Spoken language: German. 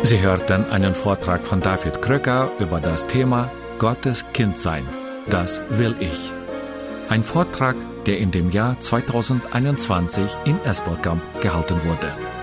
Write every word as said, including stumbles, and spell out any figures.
Sie hörten einen Vortrag von David Kröcker über das Thema Gottes Kind sein. Das will ich. Ein Vortrag, der in dem Jahr zweitausendeinundzwanzig in Espelkamp gehalten wurde.